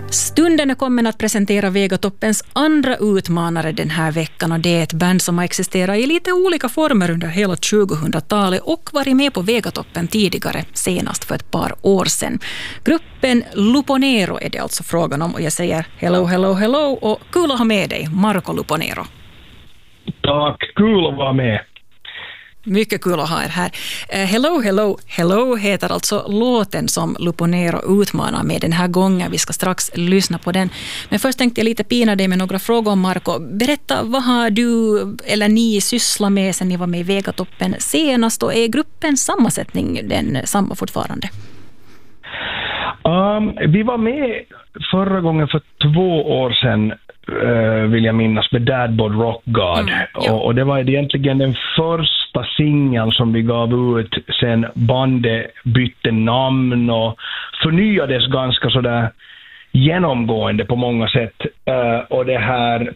Stunden är kommen att presentera Vegatoppens andra utmanare den här veckan, och det är ett band som har existerat i lite olika former under hela 2000-talet och varit med på Vegatoppen tidigare, senast för ett par år sedan. Gruppen Luponero är det alltså frågan om, och jag säger hello och kul att ha med dig, Marco Luponero. Tack, kul att vara med. Mycket kul att ha er här. Hello heter alltså låten som Luponero utmanar med den här gången. Vi ska strax lyssna på den. Men först tänkte jag lite pina dig med några frågor om Marco. Berätta, vad har du eller ni sysslat med sedan ni var med i Vegatoppen senast, och är gruppens sammansättning den samma fortfarande? Vi var med förra gången för 2 år sedan, vill jag minnas, med Dadbod Rock God. Och det var egentligen den första singeln som vi gav ut sen bandet bytte namn och förnyades ganska sådär genomgående på många sätt. Och det här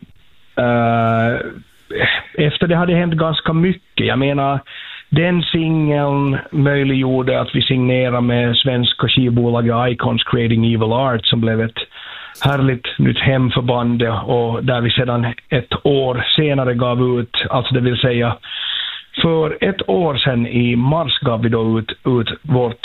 efter det hade hänt ganska mycket. Jag menar, den singeln möjliggjorde att vi signerade med svenska skivbolaget Icons Creating Evil Art, som blev ett härligt nytt hem för bandet, och där vi sedan ett år senare gav ut, alltså det vill säga för 1 år sedan i mars gav vi då ut vårt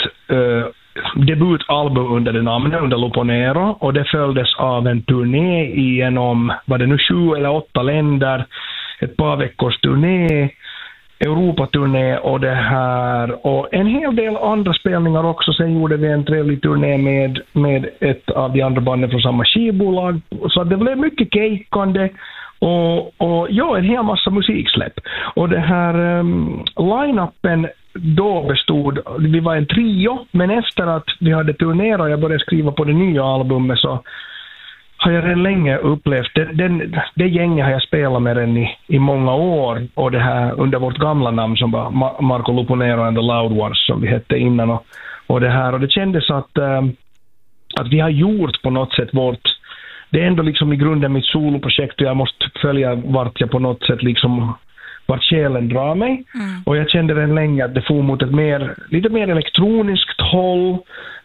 debutalbum under det namnet, under Luponero, och det följdes av en turné igenom, var det nu 7 eller 8 länder, ett par veckors turné, Europaturné och det här, och en hel del andra spelningar också. Sen gjorde vi en trevlig turné med ett av de andra banden från samma skivbolag, så det blev mycket kejkande och en hel massa musiksläpp. Och det här line-upen då bestod, vi var en trio, men efter att vi hade turnerat och jag började skriva på det nya albumet, så har jag redan länge upplevt. Det gänget har jag spelat med den i många år, och det här under vårt gamla namn som var Marco Luponero and the Loud Ones, som vi hette innan, och det här, och det kändes att vi har gjort på något sätt det är ändå liksom i grunden mitt soloprojekt, och jag måste följa vart jag på något sätt liksom vart själen drar mig. Och jag kände redan länge att det får mot ett lite mer elektroniskt håll,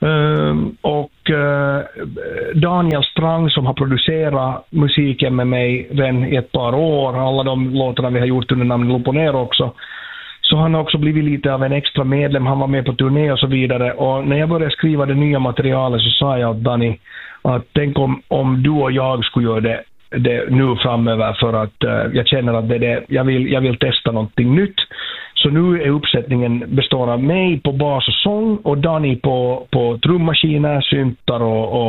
och Daniel Strang, som har producerat musiken med mig redan i ett par år, alla de låtarna vi har gjort under namnet Luponero också, så han har också blivit lite av en extra medlem, han var med på turné och så vidare. Och när jag började skriva det nya materialet så sa jag åt Danny att tänk om du och jag skulle göra det nu framöver, för att jag känner att jag vill testa någonting nytt. Så nu är uppsättningen består av mig på bas och sång, och Danny på trummaskiner, syntar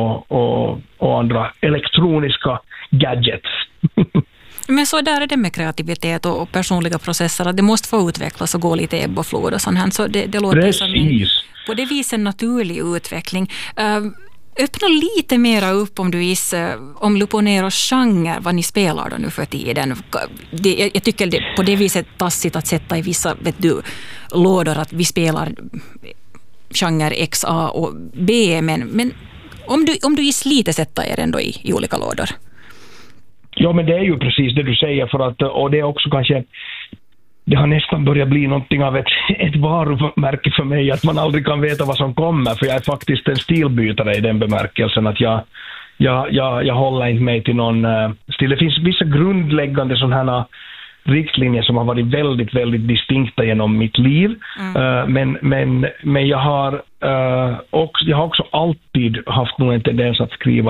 och andra elektroniska gadgets. Men så där är det med kreativitet och personliga processer, att det måste få utvecklas och gå lite ebb och flod och sånt här. Så det låter som på det viset en naturlig utveckling. Öppna lite mera upp om Luponeros genre, vad ni spelar då nu för tiden. Jag tycker det på det viset tassigt att sätta i vissa lådor att vi spelar genre X, A och B, men om du gissar lite sätta er ändå i olika lådor. Ja, men det är ju precis det du säger, för att, och det är också kanske, det har nästan börjat bli någonting av ett varumärke för mig, att man aldrig kan veta vad som kommer, för jag är faktiskt en stilbytare i den bemärkelsen att jag håller inte mig till någon stil. Det finns vissa grundläggande sådana här riktlinjer som har varit väldigt, väldigt distinkta genom mitt liv, men jag har också alltid haft nog en tendens att skriva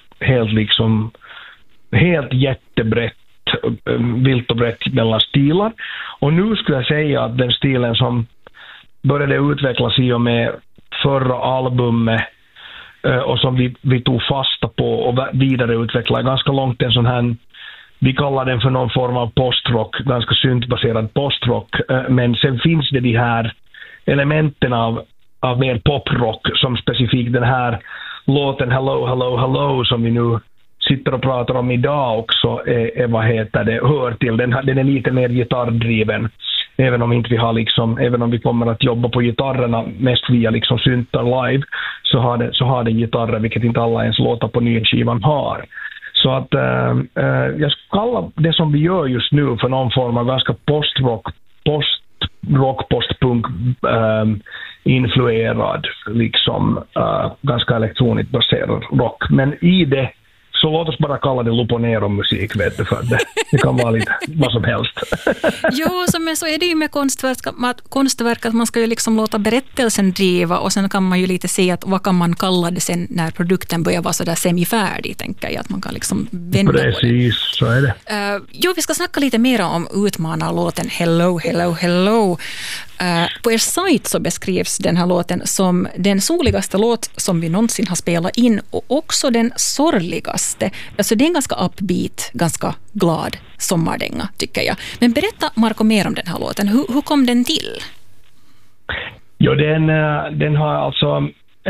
helt jättebrett, vilt och brett mellan stilar. Och nu skulle jag säga att den stilen som började utvecklas i och med förra albumet, och som vi tog fasta på och vidareutvecklade ganska långt, en sån här, vi kallar den för någon form av postrock, ganska syntbaserad postrock, men sen finns det de här elementen av mer poprock, som specifikt den här låten Hello som vi nu sitter och pratar om idag också hör till. Den är lite mer gitarrdriven, även om vi kommer att jobba på gitarrerna mest via liksom syntar live, så har den gitarrer, vilket inte alla ens låtar på nyskivan har. Så att jag ska kalla det som vi gör just nu för någon form av ganska postrock, postpunk influerad, liksom ganska elektroniskt baserad rock. Men i det, så låt oss bara kalla det Luponero-musik, vet du, för det kan vara lite vad som helst. Jo, men så är det ju med konstverk att man ska ju liksom låta berättelsen driva, och sen kan man ju lite se att vad kan man kalla det sen när produkten börjar vara så där semifärdig, tänker jag, att man kan liksom vända på det. Precis, så är det. Vi ska snacka lite mer om utmanarlåten Hello, Hello, Hello. På er sajt så beskrivs den här låten som den soligaste låt som vi någonsin har spelat in, och också den sorgligaste. Alltså det är en ganska upbeat, ganska glad sommardänga, tycker jag. Men berätta, Marco, mer om den här låten. Hur kom den till? Jo, den har alltså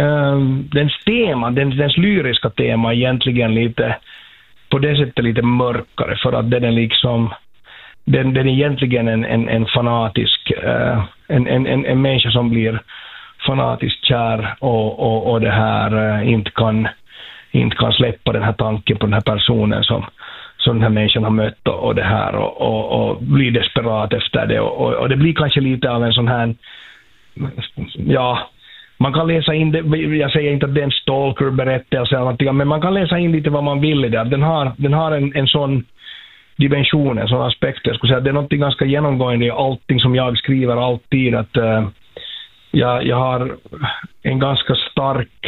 dens lyriska tema egentligen lite på det sättet lite mörkare, för att den är liksom den är egentligen en fanatisk en människa som blir fanatiskt kär och det här inte kan släppa den här tanken på den här personen som den här människan har mött och det här och blir desperat efter det och det blir kanske lite av en sån här, ja, man kan läsa in det, jag säger inte att det är en stalker-berättelse eller någonting, men man kan läsa in lite vad man vill i det. Den har en sån dimension, en sån aspekt. Jag skulle säga att det är något ganska genomgående i allting som jag skriver alltid, att jag har en ganska stark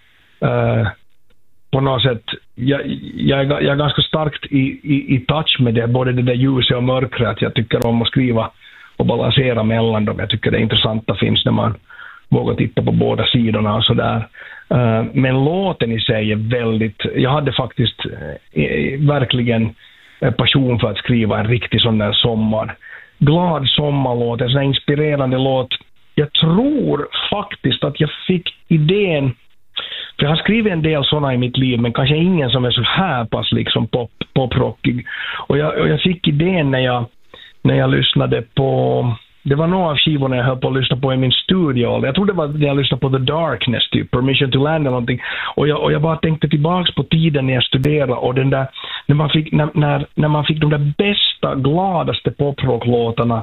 på något sätt, jag är ganska starkt i touch med det, både det där ljuset och mörkret, att jag tycker om att skriva och balansera mellan dem. Jag tycker det intressanta finns när man vågar titta på båda sidorna och sådär. Men låten i sig är väldigt, jag hade faktiskt verkligen passion för att skriva en riktig sån där glad sommarlåt, en sån här inspirerande låt. Jag tror faktiskt att jag fick idén, för jag har skrivit en del såna i mitt liv, men kanske ingen som är så här pass liksom poprockig. Och jag fick idén när jag lyssnade på, det var några av skivorna jag höll på att lyssna på i min studio. Jag tror det var när jag lyssnade på The Darkness, typ Permission to Land eller någonting. Och jag bara tänkte tillbaks på tiden när jag studerade och den där, när man fick de där bästa, gladaste poprocklåtarna,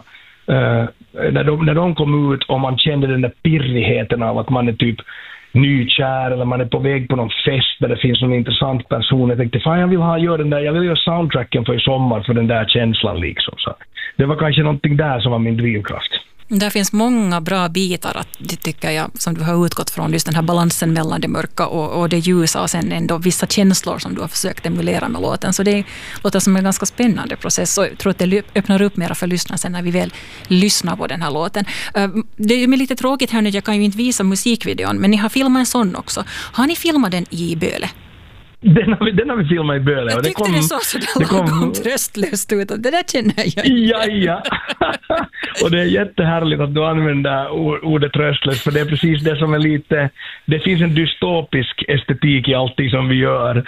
när de kom ut och man kände den där pirrigheten av att man är typ nykär eller man är på väg på någon fest där det finns någon intressant person. Jag tänkte, fan, jag vill göra soundtracken för i sommar för den där känslan liksom. Så det var kanske någonting där som var min drivkraft. Där finns många bra bitar, det tycker jag, som du har utgått från, just den här balansen mellan det mörka och det ljusa, och sen ändå vissa känslor som du har försökt emulera med låten. Så det låter som en ganska spännande process, och jag tror att det öppnar upp mera för lyssnarna sen när vi väl lyssnar på den här låten. Det är ju lite tråkigt här nu, jag kan ju inte visa musikvideon, men ni har filmat en sån också. Har ni filmat den i Böle? Den har vi filmat i Böle. Jag tyckte det såg sådär tröstlöst ut, och det där känner jag. Ja. Och det är jättehärligt att du använder ordet tröstlöst, för det är precis det som är lite, det finns en dystopisk estetik i allting som vi gör.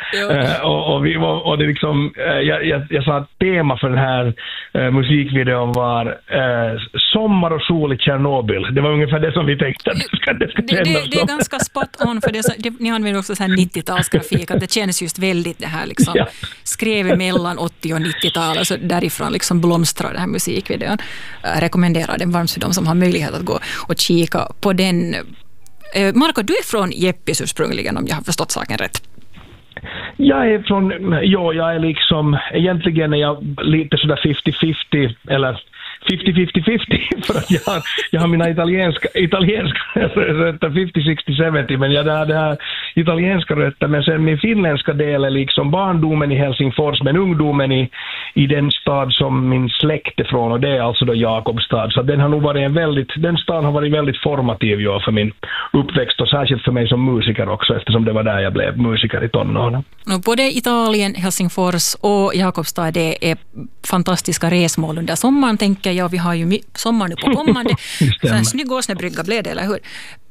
Och det liksom, jag sa att tema för den här musikvideon var sommar och sol i Tjernobyl. Det var ungefär det som vi tänkte. Det är ganska spot on, för ni använder också så här 90-talsgrafik, att det känns just väldigt det här liksom, skrev mellan 80- och 90-talet, så därifrån liksom blomstrar den här musikvideon. Rekommenderar den varmt för de som har möjlighet att gå och kika på den. Marco, du är från Jeppis ursprungligen, om jag har förstått saken rätt. Jag är liksom, egentligen är jag lite sådär 50-50, eller 50-50-50, för att jag har mina italienska rötter, 50-60-70, men jag har det här italienska rötter, men sen min finländska del är liksom barndomen i Helsingfors, men ungdomen i den stad som min släkt är från, och det är alltså då Jakobstad. Så den har nog varit den staden har varit väldigt formativ för min uppväxt, och särskilt för mig som musiker också, eftersom det var där jag blev musiker i tonåren. Både Italien, Helsingfors och Jakobstad, det är fantastiska resmål under sommaren, tänker jag. Vi har ju sommar nu på kommande. Sen snygg åsnebrygga blev det, eller hur?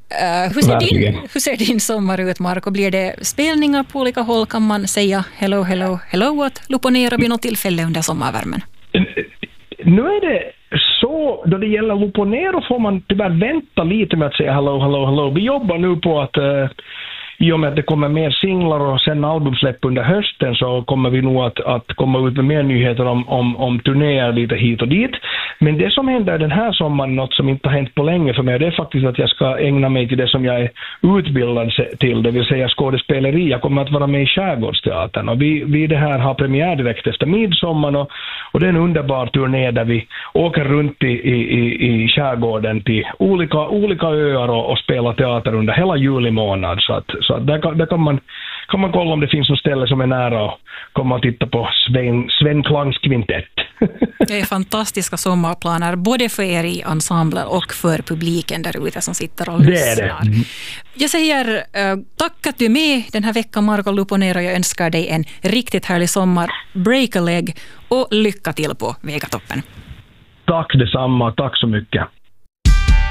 Hur ser din sommar ut, Marco? Blir det spelningar på olika håll? Kan man säga hello, hello, hello att Luponero vid något tillfälle under sommarvärmen? Nu är det så, då det gäller Luponero får man tyvärr vänta lite med att säga hello, hello, hello. Vi jobbar nu på att i och med att det kommer mer singlar och sen albumsläpp under hösten så kommer vi nog att komma ut med mer nyheter om turnéer lite hit och dit. Men det som händer den här sommaren, något som inte har hänt på länge för mig, det är faktiskt att jag ska ägna mig till det som jag är utbildad till, det vill säga skådespeleri. Jag kommer att vara med i Skärgårdsteatern och vi det här har premiär direkt efter midsommar och det är en underbar turné där vi åker runt i skärgården till olika öar och spelar teater under hela juli månad. Så att där kan man kolla om det finns något ställe som är nära och komma och titta på Sven Klangs kvintett. Det är fantastiska sommarplaner både för er i ensemblen och för publiken där ute som sitter och lyssnar. Det är det. Jag säger tack att du är med den här veckan, Marko Luponero. Jag önskar dig en riktigt härlig sommar. Break a leg och lycka till på Vegatoppen. Tack detsamma, tack så mycket.